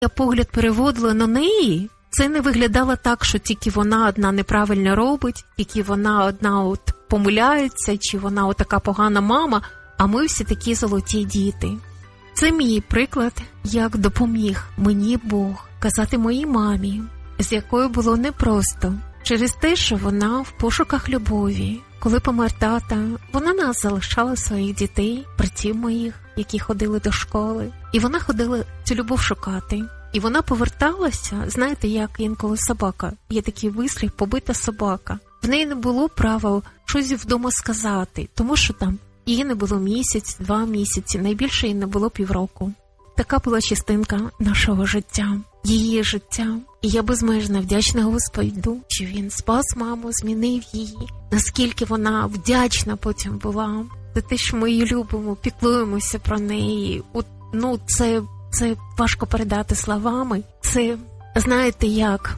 я погляд переводила на неї, це не виглядало так, що тільки вона одна неправильно робить, тільки вона одна от помиляється, чи вона от така погана мама, а ми всі такі золоті діти. Це мій приклад, як допоміг мені Бог казати моїй мамі, з якою було непросто, через те, що вона в пошуках любові. Коли помер тата, вона нас залишала своїх дітей, братів моїх, які ходили до школи. І вона ходила цю любов шукати. І вона поверталася, знаєте, як інколи собака. Є такий вислів «побита собака». В неї не було права щось вдома сказати, тому що там її не було місяць, 2 місяці, найбільше їй не було півроку. Така була частинка нашого життя, її життя. І я безмежно вдячна Господу, що Він спас маму, змінив її. Наскільки вона вдячна потім була за те, що ми її любимо, піклуємося про неї. Це важко передати словами. Це, знаєте, як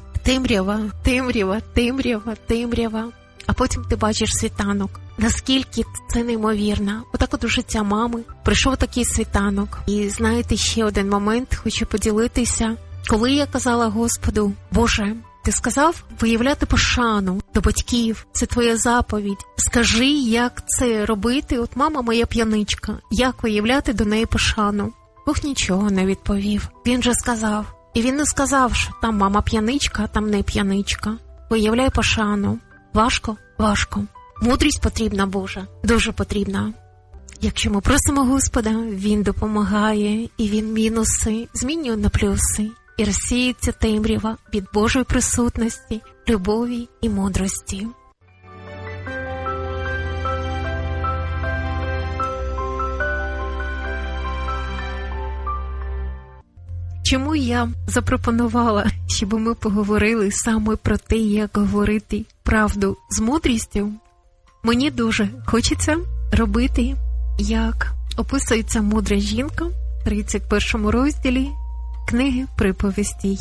темрява, а потім ти бачиш світанок. Наскільки це неймовірно. Отак от у життя мами прийшов такий світанок. І знаєте, ще один момент, хочу поділитися. Коли я казала Господу: Боже, Ти сказав виявляти пошану до батьків, це Твоя заповідь. Скажи, як це робити? От мама моя п'яничка, як виявляти до неї пошану? Бог нічого не відповів. Він же сказав. І він не сказав, що там мама п'яничка, а там не п'яничка. Виявляй пошану. Важко? Важко. Мудрість потрібна, Божа, дуже потрібна. Якщо ми просимо Господа, Він допомагає, і Він мінуси змінює на плюси. І розсіється темрява від Божої присутності, любові і мудрості. Чому я запропонувала, щоб ми поговорили саме про те, як говорити правду з мудрістю? Мені дуже хочеться робити, як описується мудра жінка в 31 розділі книги Приповістей,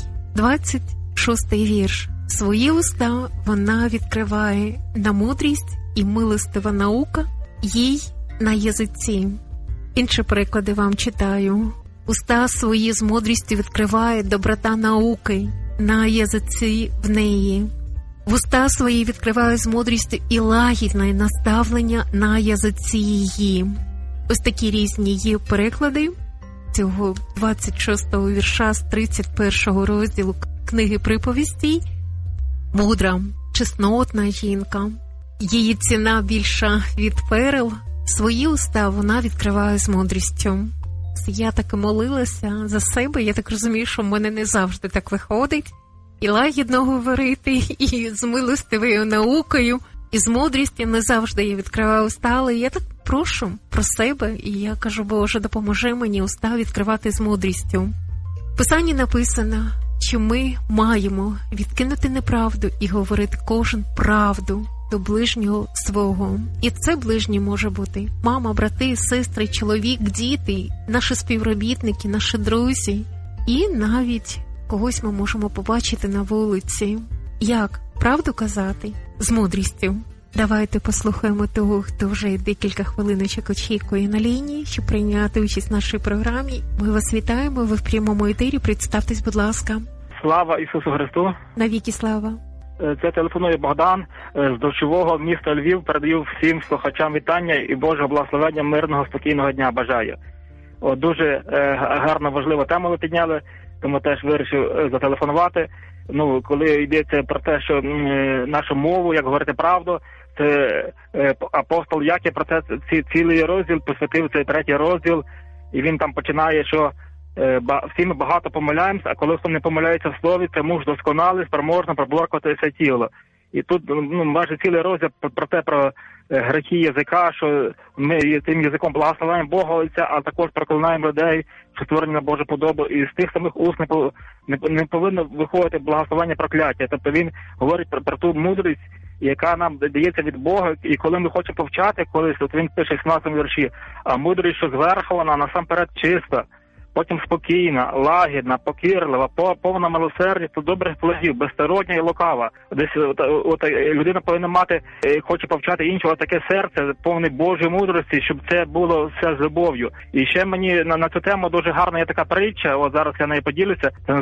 26-й вірш. Свої уста вона відкриває на мудрість, і милостива наука їй на язиці. Інші приклади вам читаю. Уста свої з мудрістю відкриває доброта науки на язиці в неї. В уста свої відкриває з мудрістю і лагідне наставлення на язиці її. Ось такі різні є переклади цього 26-го вірша з 31-го розділу книги Приповістей. Мудра, чеснотна жінка. Її ціна більша від перел. Свої уста вона відкриває з мудрістю. Я так і молилася за себе. Я так розумію, що в мене не завжди так виходить. І лагідно говорити, і з милостивою наукою, і з мудрістю не завжди я відкриваю уста, але я так прошу про себе, і я кажу: Боже, допоможи мені уста відкривати з мудрістю. В Писанні написано, що ми маємо відкинути неправду і говорити кожен правду до ближнього свого. І це ближній може бути мама, брати, сестри, чоловік, діти, наші співробітники, наші друзі. І навіть когось ми можемо побачити на вулиці. Як правду казати? З мудрістю. Давайте послухаємо того, хто вже декілька хвилиночок очікує на лінії, щоб прийняти участь в нашій програмі. Ми вас вітаємо, ви в прямому етері. Представтесь, будь ласка. Слава Ісусу Христу! Навіки слава! Це телефонує Богдан з дощового міста Львів. Передаю всім слухачам вітання і Божого благословення, мирного, спокійного дня бажаю. Дуже гарна, важлива тема ви підняли, тому теж вирішив зателефонувати. Коли йдеться про те, що нашу мову, як говорити правду, це апостол Яків про це цілий розділ посвятив, цей 3-й розділ, і він там починає, що всі ми багато помиляємося, а коли хто не помиляється в слові, це муж досконалий, спроможно проборкати все тіло. І тут майже цілий розділ про грехи язика, що ми цим язиком благословляємо Бога Отця, а також проклинаємо людей, що створені на Божу подобу. І з тих самих уст не повинно виходити благословення прокляття. Тобто він говорить про ту мудрість, яка нам дається від Бога. І коли ми хочемо повчати колись, от він пише в 17-му вірші, а мудрість, що зверху, вона насамперед чиста. потім спокійна, лагідна, покірлива, повна милосердя та добрих плодів, безстороння і лукава. Десь от людина повинна мати, хоче повчати іншого, таке серце, повне Божої мудрості, щоб це було все з любов'ю. І ще мені на цю тему дуже гарна є така притча, от зараз я нею поділюся. Це